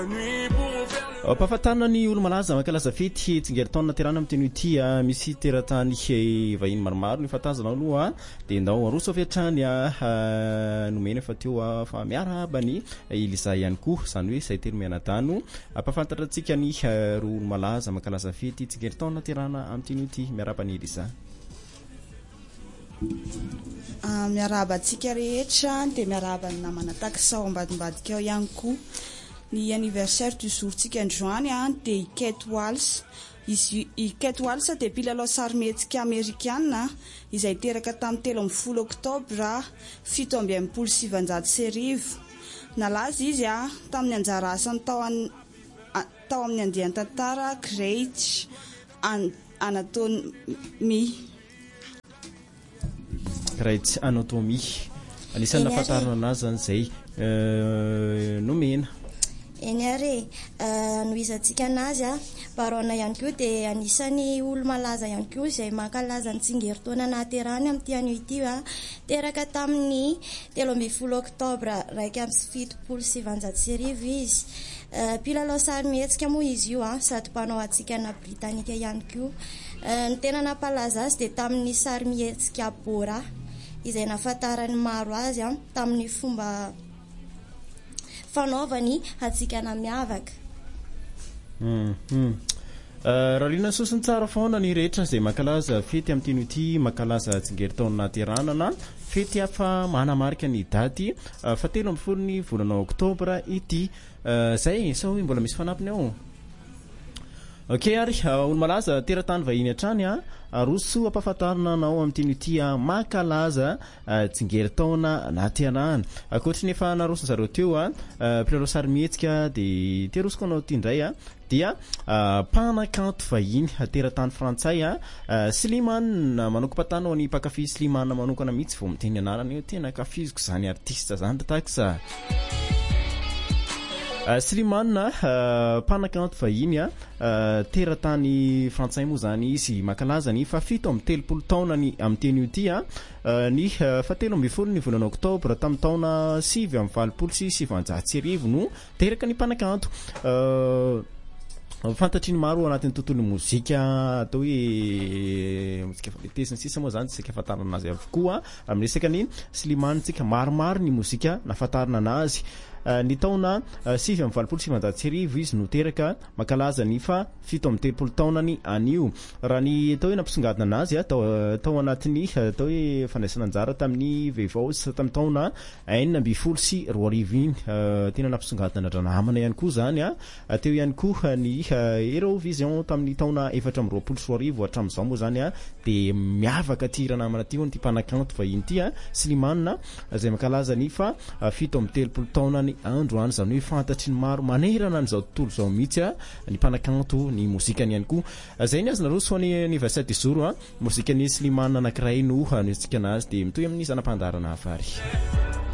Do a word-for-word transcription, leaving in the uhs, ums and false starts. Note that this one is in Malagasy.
Pahafantarana ny olo malaza mankalaza fety tsingeritaona terana amin'ny teny ity misy teratany vahiny maromaro ny fatazana aloha dia ndao aroso fiatrany nomena fa teo fa miarabany Elisa ihany koa izany hoe izay telo mianadano mpahafantatra antsika ny ro olo malaza mankalaza fety tsingeritaona terana amin'ny teny ity miarabany Elisa. Miaraba antsika rehetra dia miaraba ny namana takisao ambadimbadika ao ihany koa. Ny anniversaire du jour tsika androany dia Ikette Waltz. Izy Ikette Waltz dia mpilalao sarimihetsika amerikana izay teraka tamin'ny telo ambin'ny folo oktobra fito amby enimpolo sy sivanjato sy arivo. Nalaza izy a tamin'ny anjara asany tao tao amin'ny andian-tantara Grey's Anatomy. Grey's Anatomy. Anisan'ny nahafantarana anazy izay nomena. Eny are anoisantsika anazy a barona ihany koa dia anisany olo malaza ihany koa izay mankalaza ny tsingeritaona nahaterahany amin'ity anio ity a teraka tamin'ny telo ambin'ny folo oktobra raika amby fitopolo sy sivanjato sy arivo izy. Mpilalao sarimihetsika moa izy io a sady mpanao atsikana britanika ihany koa. Ny tena nampalaza azy dia tamin'ny sarimihetsika Bora izay nahafantarany maro azy a tamin'ny fomba fanaovany atsikana miavaka. Mhm. Raha lina sosiny tsara foana ny rehetra izay mankalaza fety amin'ny teny ity mankalaza tsingeritaona nahateranana fety hafa manamarika ny daty fa telo amby folo ny volana oktobra ity zay sao hoe mbola misy fanampiny ao. Ok ary olo malaza teratany vahiny hatrany a aroso ampahafantarana anao amin'ny teny ity mankalaza tsingeritaona nahaterahana. Ankoatry efa naroso zareo teo a mpilalao sarimihetsika dia terosiko anao ity indray a dia mpanakanto vahiny teratany frantsay a Slimane manokam-patana ho any mpankafy Slimane manokana mihitsy vao miteny anarany io tena kafiziko izany artiste zany tahaka Slimane mpanakanto vahiny a teratany frantsay moa zany izy mankalaza ny fa fito amby telopolo taona ny amin'ny teny io ity a ny fatelo amby folo ny volana oktobra tamin'ny taona sivy amby valopolo sy sivanjato sy arivo no teraka ny mpanakanto. Fantatry ny maro anatin'ny tontolo mozika atao hoe mozika fanetezina sisa moa zany tsika afantarana anazy avokoa amin'ny resaka ny Slimane tsika maromaro ny mozika nafantarana anazy. Ny taona sivy amby valopolo sy sivanjato sy arivo izy no teraka mankalaza ny fa fito amby telopolo taonany anio. Raha ny atao hoe nampisongadina anazy tao tao anatin'ny atao hoe fandraisana anjara tamin'ny Vevaos tamin'ny taona enina amby folo sy roa arivo iny tena nampisongadina dranamana ihany koa zany a teo ihany koa ny Eurovision tamin'ny taona efatra amby roapolo sy roa arivo hatramin'izao moa zany a dia miavaka ty ranamana ty ty mpanakanto vahiny ty a Slimane izay mankalaza ny fa fito amby telopolo taonany androany zany hoe fantatry ny maro manerana an'izao tontolo izao mihitsy a ny mpanakanto ny mozikany ihany koa. Zay ny azy naroso ny anniversaire du jour a mozikany Slimane anankiray no anoisitsika anazy dia mitohy amin'ny zanam-pandarana hafa ary.